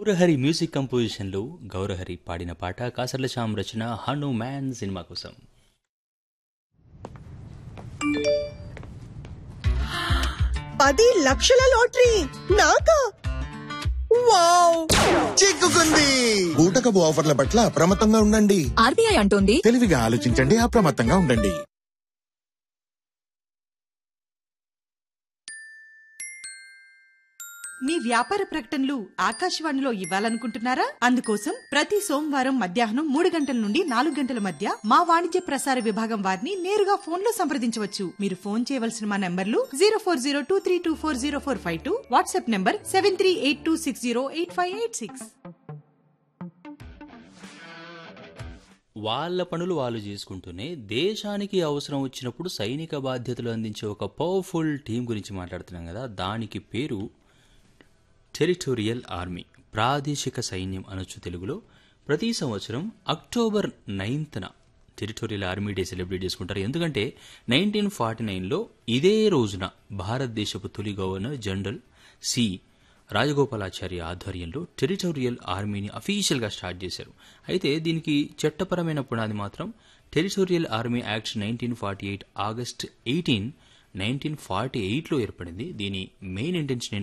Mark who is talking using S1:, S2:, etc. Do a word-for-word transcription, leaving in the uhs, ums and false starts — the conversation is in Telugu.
S1: గౌరహరి మ్యూజిక్ కంపోజిషన్లో గౌరహరి పాడిన పాట కాసర్ల శ్యామ్ రచన హనుమాన్ సినిమా కోసం.
S2: పది లక్షల లాటరీ నాకా? వావ్!
S3: చిక్కుకుంది. బూటకపు ఆఫర్ల పట్ల అప్రమత్తంగా ఉండండి.
S4: ఆర్బీఐ అంటోంది
S3: తెలివిగా ఆలోచించండి, అప్రమత్తంగా ఉండండి.
S2: మీ వ్యాపార ప్రకటనలు ఆకాశవాణిలో ఇవ్వాలనుకుంటున్నారా? అందుకోసం ప్రతి సోమవారం మధ్యాహ్నం మూడు గంటల నుండి నాలుగు గంటల మధ్య మా వాణిజ్య ప్రసార విభాగం వారిని నేరుగా ఫోన్ లో సంప్రదించవచ్చు. మీరు ఫోన్ చేయవలసిన మా నంబర్లు zero four zero two three two four zero four five two, WhatsApp number seven three eight two six zero eight five eight six.
S1: వాళ్ళ పనులు వాళ్ళు చేసుకుంటూనే దేశానికి అవసరం వచ్చినప్పుడు సైనిక బాధ్యతలు అందించే ఒక పవర్ఫుల్ టీం గురించి మాట్లాడుతున్నాం కదా. దానికి పేరు టెరిటోరియల్ ఆర్మీ, ప్రాదేశిక సైన్యం అనొచ్చు తెలుగులో. ప్రతి సంవత్సరం October నైన్త్న territorial army day celebrate చేసుకుంటారు. ఎందుకంటే నైన్టీన్ ఫార్టీ నైన్లో ఇదే రోజున భారతదేశపు తొలి గవర్నర్ జనరల్ సి రాజగోపాలాచారి ఆధ్వర్యంలో టెరిటోరియల్ ఆర్మీని అఫీషియల్గా స్టార్ట్ చేశారు. అయితే దీనికి చట్టపరమైన పునాది మాత్రం territorial army act nineteen forty eight August eighteen nineteen forty ఎయిట్లో ఏర్పడింది. దీని మెయిన్ ఇంటెన్షన్